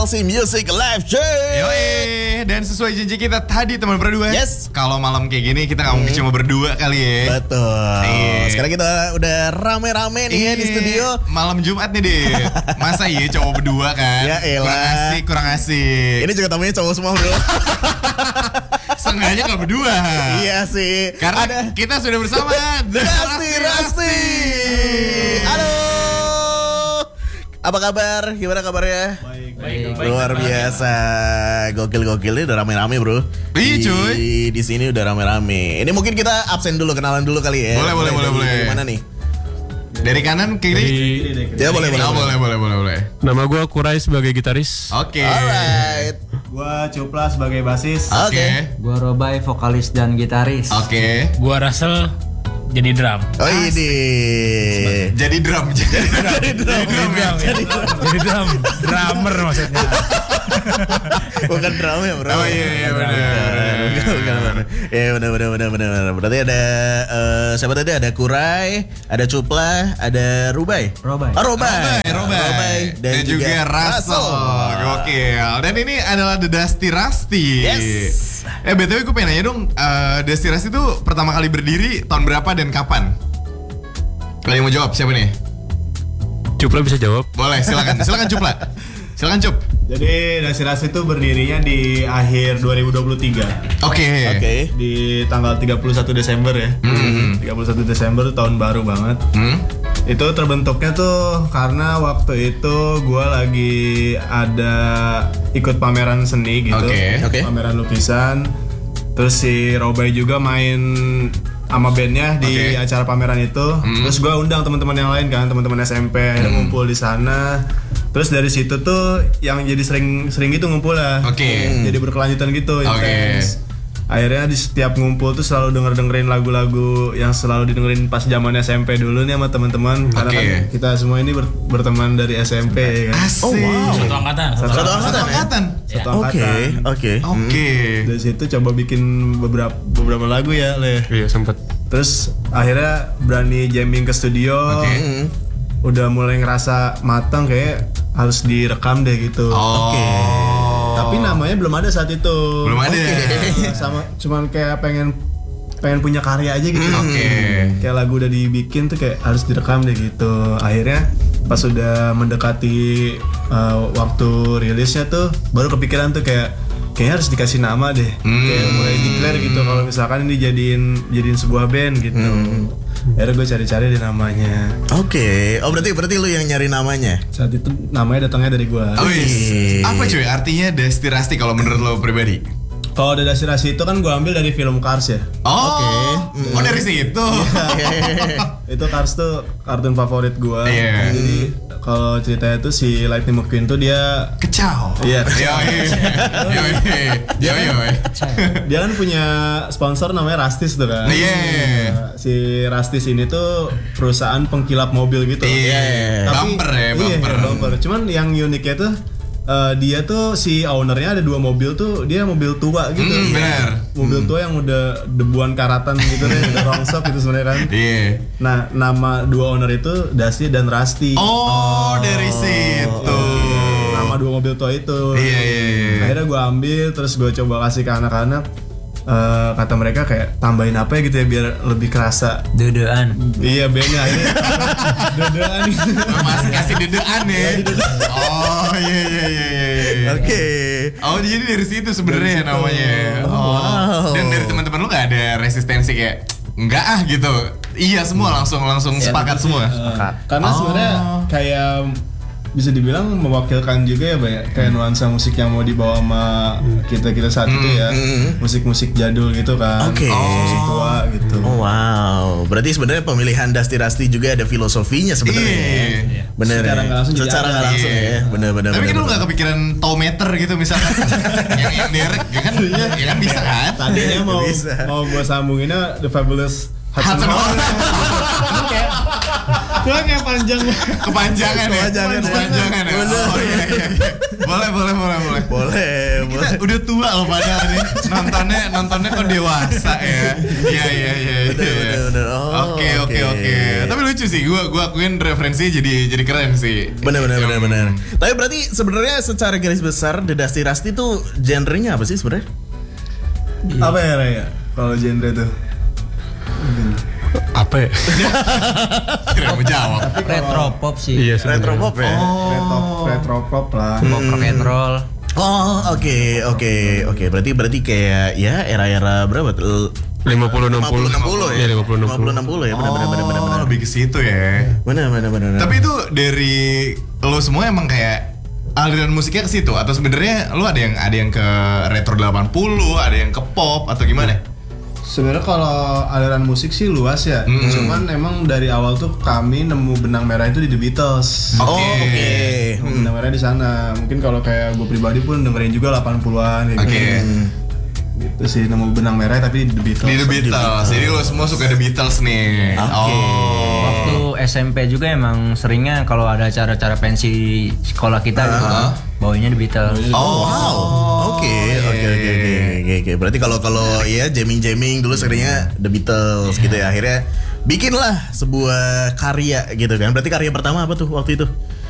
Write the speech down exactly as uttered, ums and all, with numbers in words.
Si Music Live Show. Yoi, dan sesuai janji kita tadi teman berdua. Yes. Kalau malam kayak gini kita nggak mungkin cuma berdua kali ya. Betul. Iya. Sekarang kita udah rame-rame nih ya di studio. Malam Jumat nih deh. Masa iya cowok berdua kan? Ya elah. Kurang asik, kurang asik. Ini juga tamunya cowok semua bro. Sengaja nggak berdua. Iya sih. Karena ada kita sudah bersama The Rasti Rasti. Halo. Apa kabar? Gimana kabarnya? Baik, baik, baik. Luar biasa, gokil-gokil ini udah rame-rame bro. Iya, Di- cuy. Di sini udah rame-rame. Ini mungkin kita absen dulu, kenalan dulu kali ya. Boleh, boleh, boleh, dari- boleh. dari mana nih? Dari kanan ke kiri. Ya boleh, boleh. Oh, boleh, boleh, boleh, boleh. Nama gue Kurai sebagai gitaris. Oke. Alright. Gua Cupla sebagai basis. Oke. Oke. Gua Robai, vokalis dan gitaris. Oke. Gua Russell jadi drum. Oh ini. Jadi drum. Jadi drum. Jadi drum. Jadi drum, jadi drum, drummer maksudnya. Bukan drama ya bro. Oh iya, iya benar. Bukan, bukan, bukan. Ya benar benar benar benar. Berarti ada eh, siapa tadi? Ada Kurai, ada Cupla, ada Rubai. Robai. Oh, Robai. Robai, Robai. Dan, Dan, juga, Russell. Gokil. Dan ini adalah The Dusty Rusty. Yes. Eh B T W gue pengen nanya dong, eh, Dusty Rusty itu pertama kali berdiri tahun berapa dan kapan? Kalau yang mau jawab siapa nih? Cupla bisa jawab. Boleh, silakan. Silakan Cupla. Silakan Cup. Jadi Dusty Rust itu berdirinya di akhir dua ribu dua puluh tiga. Oke. Oke. Di tanggal tiga puluh satu Desember ya. Hmm. tiga puluh satu Desember tuh tahun baru banget. Hmm? Itu terbentuknya tuh karena waktu itu gue lagi ada ikut pameran seni gitu. Oke, oke. Pameran lukisan. Terus si Robai juga main sama bandnya di Oke. acara pameran itu. Terus gue undang teman-teman yang lain kan, teman-teman S M P, akhirnya ngumpul di sana. Terus dari situ tuh yang jadi sering-sering gitu ngumpul lah. Oke. Jadi berkelanjutan gitu, intens. Akhirnya di setiap ngumpul tuh selalu denger-dengerin lagu-lagu yang selalu didengerin pas zaman S M P dulu nih sama teman-teman. Karena Oke. kan kita semua ini ber- berteman dari S M P ya kan. Asik. Oh wow. Satu angkatan. Satu Satu angkatan ya? angkatan. Satu Oke, angkatan. oke. Oke. Dari situ coba bikin beberapa beberapa lagu ya, Le. Iya sempet. Terus akhirnya berani jamming ke studio. Oke. Hmm. Udah mulai ngerasa matang kayak harus direkam deh gitu. Oh. Oke. Tapi namanya belum ada saat itu. Belum ada. Nah, sama cuman kayak pengen pengen punya karya aja gitu. Oke. Kayak lagu udah dibikin tuh kayak harus direkam deh gitu. Akhirnya pas udah mendekati uh, waktu rilisnya tuh baru kepikiran tuh kayak kayaknya harus dikasih nama deh. Hmm. Kayak mulai declare gitu kalau misalkan ini jadiin jadiin sebuah band gitu. Akhirnya gue cari-cari deh namanya. Oke. Oh berarti berarti lu yang nyari namanya. Saat itu namanya datangnya dari gue. Oh, yes. Apa cuy artinya Dusty Rusty kalau menurut lo pribadi? Kalau dari Dusty Rust itu kan gue ambil dari film Cars ya. Oh. Oke. Oh dari situ. Itu Cars tuh kartun favorit gue. Iya. Jadi kalau ceritanya tuh si Lightning McQueen tuh dia Kecau. Iya. Yo yo yo yo. dia kan punya sponsor namanya Rustis tuh kan. Iya. Nah, si Rustis ini tuh perusahaan pengkilap mobil gitu. Iya. Tapi- Bumper ya, iya, bumper. bumper. Cuman yang uniknya tuh eh, dia tuh si ownernya ada dua mobil tuh, dia mobil tua gitu. Hmm, benar. Mobil tua yang udah debuan karatan gitu deh, udah rongsok gitu sebenarnya kan. Iya. Nah, nama dua owner itu Dusty dan Rusty. Oh dari situ. Nama dua mobil tua itu. Iya iya iya. Akhirnya gue ambil, terus gue coba kasih ke anak-anak. Eh, kata mereka kayak tambahin apa ya gitu ya biar lebih kerasa. Duduan. Iya bandnya akhirnya dodoan. Masih kasih dedean ya. Oh iya iya iya iya. Oke. Oh jadi dari situ sebenarnya namanya. Oh. wow. Dan dari teman-teman lu nggak ada resistensi kayak enggak ah gitu. Iya semua langsung langsung sepakat semua. Karena Oh. sebenarnya kayak bisa dibilang mewakilkan juga ya banyak kayak nuansa musik yang mau dibawa sama kita kita saat itu ya, musik-musik jadul gitu kan. Oke. Musik tua gitu. Oh wow. Berarti sebenarnya pemilihan Dusty Rusty juga ada filosofinya sebenarnya. Iya. Bener. Secara ya? nggak langsung jadi Secara ada. nggak langsung Iya. ya. Bener bener. Tapi bener, kan lu bener. nggak kepikiran tow meter gitu misalkan. yang yang derek ya kan? Ya kan bisa kan? Tadinya mau Bisa. mau gue sambunginnya The Fabulous Hudson Hudson Hawk. Hawk. Cuman kayak Tua kayak panjang. Kepanjangan ya. Kepanjangan. Kepanjangan ya. Bener. Oh iya iya. iya. Boleh boleh boleh boleh. Boleh, Kita boleh. udah tua loh padahal nih. Nontonnya nontonnya kok dewasa ya. Iya iya iya. Bener, iya. bener, bener. Oh, Oke oke oke. oke. Tapi lucu sih. Gua gua akuin referensi jadi jadi keren sih. Bener bener bener Hmm. bener. Tapi berarti sebenarnya secara garis besar The Dusty Rusty tuh genrenya apa sih sebenarnya? Apa ya Raya? Kalau genre tuh. Apa ya? Kira mau jawab. Retro pop sih. Iya Retro pop ya? Retro retro pop lah. Pop rock and roll. Oh oke oke oke. Berarti berarti kayak ya era-era berapa tuh? lima puluh enam puluh. enam puluh ya? Iya, lima puluh enam puluh. enam puluh ya? Bener bener bener bener Oh, bener. lebih ke situ ya. Bener bener bener. bener. Tapi itu dari lo semua emang kayak aliran musiknya ke situ atau sebenarnya lo ada yang ada yang ke retro delapan puluh, ada yang ke pop atau gimana? Sebenarnya kalau aliran musik sih luas ya. Mm-mm. Cuman emang dari awal tuh kami nemu benang merah itu di The Beatles. Oh Oke. oke. Nemu benang merah di sana. Mungkin kalau kayak gue pribadi pun dengerin juga delapan puluhan kayak Oke. gitu. Gitu sih nemu benang merah tapi di The Beatles. Di The Beatles. Jadi lo semua suka The Beatles nih. Oke. Oh. Waktu S M P juga emang seringnya kalau ada acara-acara pensi sekolah kita gitu, bawanya The Beatles. Oh. Wow. Oke oke oke oke oke oke. Berarti kalau kalau ya jamming jamming dulu seringnya The Beatles gitu ya. Akhirnya bikinlah sebuah karya gitu kan. Berarti karya pertama apa tuh waktu itu?